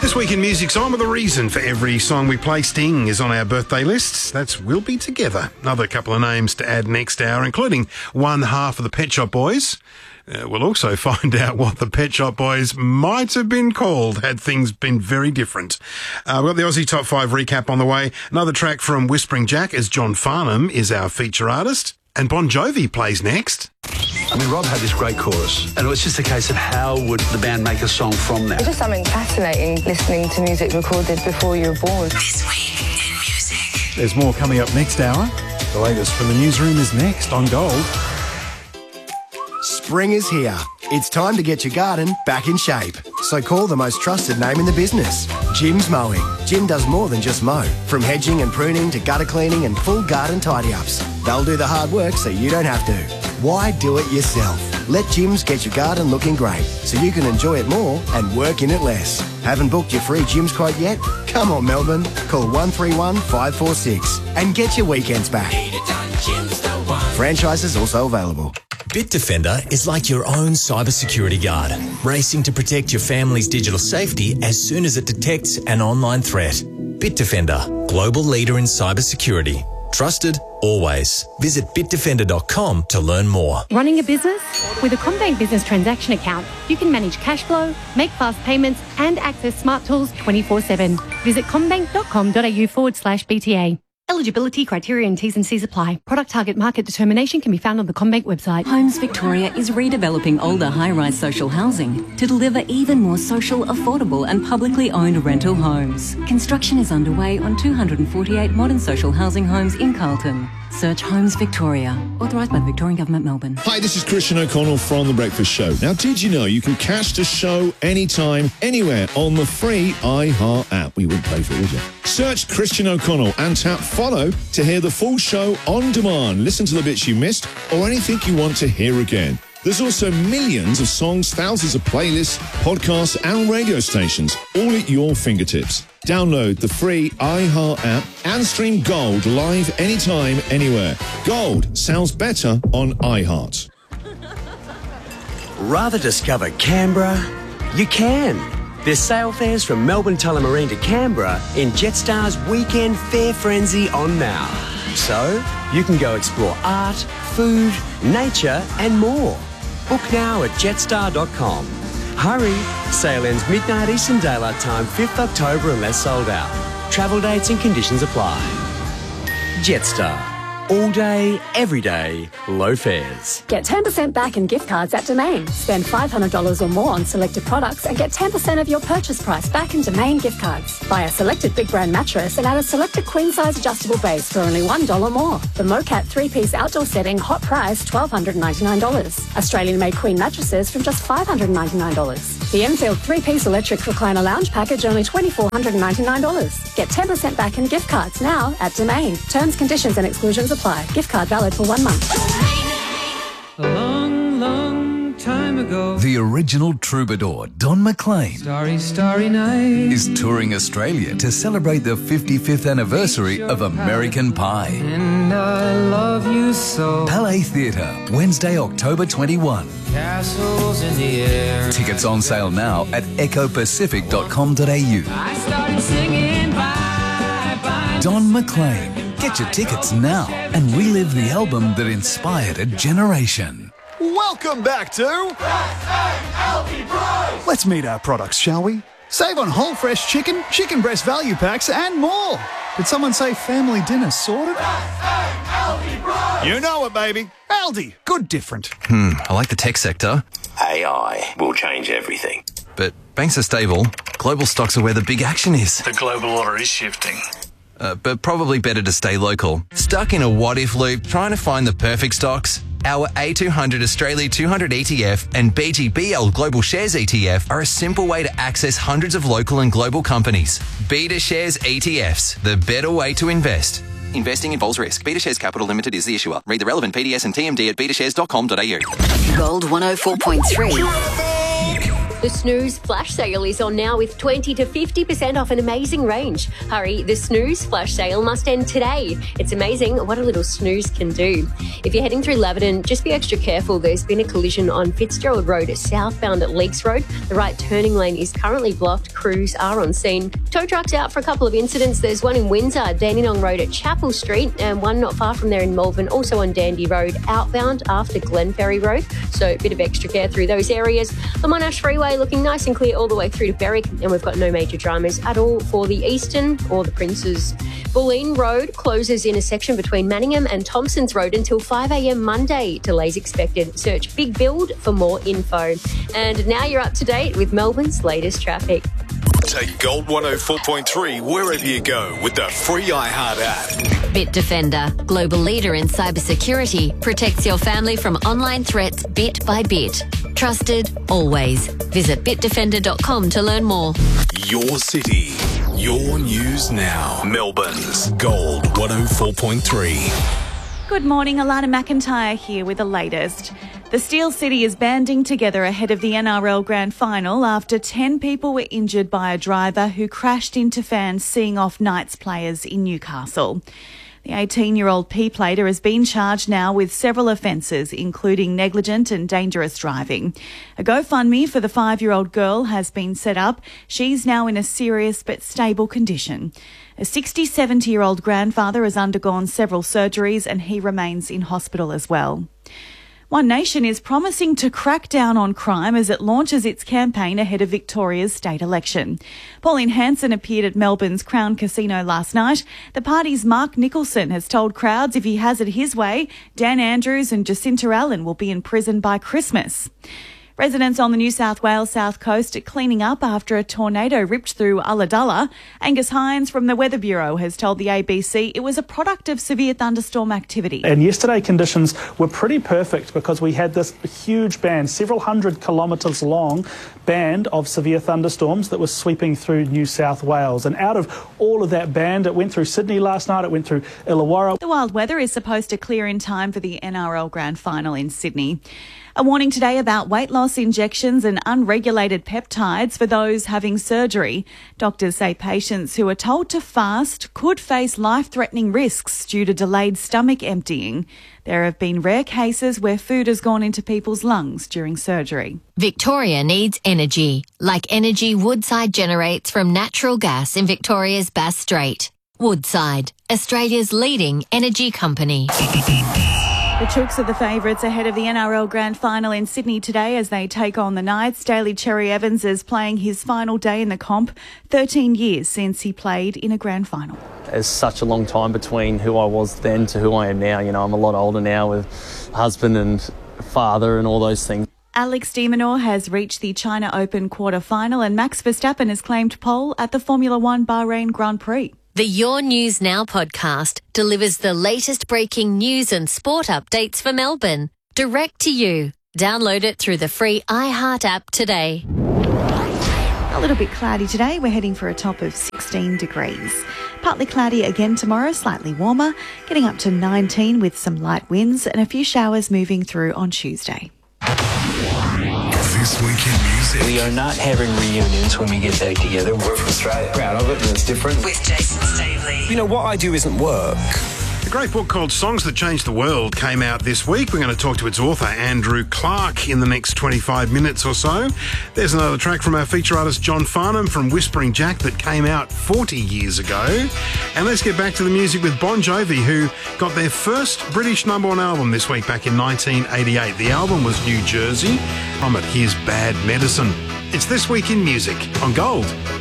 This week in Music Song, with a reason for every song we play. Sting is on our birthday list. That's We'll Be Together. Another couple of names to add next hour, including one half of the Pet Shop Boys. We'll also find out what the Pet Shop Boys might have been called had things been very different. We've got the Aussie Top 5 recap on the way. Another track from Whispering Jack, as John Farnham is our feature artist. And Bon Jovi plays next. I mean, Rob had this great chorus, and it was just a case of how would the band make a song from that. It's just something fascinating listening to music recorded before you were born. This week in music. There's more coming up next hour. The latest from the newsroom is next on Gold. Spring is here. It's time to get your garden back in shape. So call the most trusted name in the business, Jim's Mowing. Jim does more than just mow. From hedging and pruning to gutter cleaning and full garden tidy-ups. They'll do the hard work so you don't have to. Why do it yourself? Let Jim's get your garden looking great so you can enjoy it more and work in it less. Haven't booked your free Jim's quote yet? Come on, Melbourne. Call 131 546 and get your weekends back. Franchises also available. Bitdefender is like your own cybersecurity guard, racing to protect your family's digital safety as soon as it detects an online threat. Bitdefender, global leader in cybersecurity. Trusted, always. Visit bitdefender.com to learn more. Running a business? With a CommBank Business Transaction Account, you can manage cash flow, make fast payments and access smart tools 24/7. Visit commbank.com.au/BTA. Eligibility, criteria and T's and C's apply. Product target market determination can be found on the CommBank website. Homes Victoria is redeveloping older high-rise social housing to deliver even more social, affordable and publicly owned rental homes. Construction is underway on 248 modern social housing homes in Carlton. Search Homes Victoria. Authorised by the Victorian Government, Melbourne. Hi, this is Christian O'Connell from The Breakfast Show. Now, did you know you can catch the show anytime, anywhere on the free iHeart app? We wouldn't pay for it, would you? Search Christian O'Connell and tap follow to hear the full show on demand. Listen to the bits you missed or anything you want to hear again. There's also millions of songs, thousands of playlists, podcasts and radio stations, all at your fingertips. Download the free iHeart app and stream Gold live anytime, anywhere. Gold sounds better on iHeart. Rather discover Canberra? You can. There's sail fares from Melbourne Tullamarine to Canberra in Jetstar's Weekend Fair Frenzy on now. So, you can go explore art, food, nature and more. Book now at jetstar.com. Hurry! Sale ends midnight Eastern Daylight Time, 5th October unless sold out. Travel dates and conditions apply. Jetstar. All day, every day, low fares. Get 10% back in gift cards at Domain. Spend $500 or more on selected products and get 10% of your purchase price back in Domain gift cards. Buy a selected big brand mattress and add a selected queen size adjustable base for only $1 more. The Mocat 3-piece outdoor setting, hot price $1,299. Australian made queen mattresses from just $599. The Enfield 3-piece electric recliner lounge package only $2,499. Get 10% back in gift cards now at Domain. Terms, conditions and exclusions apply. Gift card valid for 1 month. A long, long time ago, the original troubadour, Don McLean, Starry, Starry Night, is touring Australia to celebrate the 55th anniversary of American Pie. And I love you so. Palais Theatre, Wednesday, October 21. Castles in the air. Tickets on sale now at ecopacific.com.au. I started singing bye, bye. Don McLean. Get your tickets now and relive the album that inspired a generation. Welcome back to Let's meet our products, shall we? Save on whole fresh chicken, chicken breast value packs and more. Did someone say family dinner sorted? You know it, baby. Aldi. Good different. I like the tech sector. AI will change everything. But banks are stable. Global stocks are where the big action is. The global order is shifting. But probably better to stay local. Stuck in a what-if loop trying to find the perfect stocks? Our A200 Australia 200 ETF and BGBL Global Shares ETF are a simple way to access hundreds of local and global companies. BetaShares ETFs, the better way to invest. Investing involves risk. BetaShares Capital Limited is the issuer. Read the relevant PDS and TMD at betashares.com.au. Gold 104.3. The Snooze flash sale is on now with 20 to 50% off an amazing range. Hurry, the Snooze flash sale must end today. It's amazing what a little snooze can do. If you're heading through Laverton, just be extra careful. There's been a collision on Fitzgerald Road southbound at Leakes Road. The right turning lane is currently blocked. Crews are on scene. Tow trucks out for a couple of incidents. There's one in Windsor, Dandenong Road at Chapel Street, and one not far from there in Melbourne, also on Dandy Road, outbound after Glenferrie Road. So a bit of extra care through those areas. The Monash Freeway looking nice and clear all the way through to Berwick, and we've got no major dramas at all for the Eastern or the Princes. Bulleen Road closes in a section between Manningham and Thompsons Road until 5 a.m. Monday. Delays expected. Search Big Build for more info. And now you're up to date with Melbourne's latest traffic. Take Gold 104.3 wherever you go with the free iHeart app. Bitdefender, global leader in cybersecurity, protects your family from online threats bit by bit. Trusted, always. Visit bitdefender.com to learn more. Your city, your news now. Melbourne's Gold 104.3. Good morning, Alana McIntyre here with the latest. The Steel City is banding together ahead of the NRL Grand Final after 10 people were injured by a driver who crashed into fans seeing off Knights players in Newcastle. The 18-year-old P-plater has been charged now with several offences, including negligent and dangerous driving. A GoFundMe for the 5-year-old girl has been set up. She's now in a serious but stable condition. A 70-year-old grandfather has undergone several surgeries and he remains in hospital as well. One Nation is promising to crack down on crime as it launches its campaign ahead of Victoria's state election. Pauline Hanson appeared at Melbourne's Crown Casino last night. The party's Mark Nicholson has told crowds if he has it his way, Dan Andrews and Jacinta Allen will be in prison by Christmas. Residents on the New South Wales south coast are cleaning up after a tornado ripped through Ulladulla. Angus Hines from the Weather Bureau has told the ABC it was a product of severe thunderstorm activity. And yesterday conditions were pretty perfect because we had this huge band, several hundred kilometres long band of severe thunderstorms that was sweeping through New South Wales. And out of all of that band, it went through Sydney last night, it went through Illawarra. The wild weather is supposed to clear in time for the NRL Grand Final in Sydney. A warning today about weight loss injections and unregulated peptides for those having surgery. Doctors say patients who are told to fast could face life-threatening risks due to delayed stomach emptying. There have been rare cases where food has gone into people's lungs during surgery. Victoria needs energy, like energy Woodside generates from natural gas in Victoria's Bass Strait. Woodside, Australia's leading energy company. The Chooks are the favourites ahead of the NRL Grand Final in Sydney today as they take on the Knights. Daly Cherry Evans is playing his final day in the comp, 13 years since he played in a Grand Final. There's such a long time between who I was then to who I am now. You know, I'm a lot older now with husband and father and all those things. Alex de Minaur has reached the China Open quarter-final and Max Verstappen has claimed pole at the Formula One Bahrain Grand Prix. The Your News Now podcast delivers the latest breaking news and sport updates for Melbourne, direct to you. Download it through the free iHeart app today. A little bit cloudy today. We're heading for a top of 16 degrees. Partly cloudy again tomorrow, slightly warmer, getting up to 19 with some light winds and a few showers moving through on Tuesday. This Week in Music. We are not having reunions when we get back together. We're from Australia. Proud of it, and it's different. With Jason Stavely. You know, what I do isn't work. A great book called Songs That Changed the World came out this week. We're going to talk to its author, Andrew Clark, in the next 25 minutes or so. There's another track from our feature artist, John Farnham, from Whispering Jack, that came out 40 years ago. And let's get back to the music with Bon Jovi, who got their first British #1 album this week back in 1988. The album was New Jersey. From it, here's Bad Medicine. It's This Week in Music on Gold.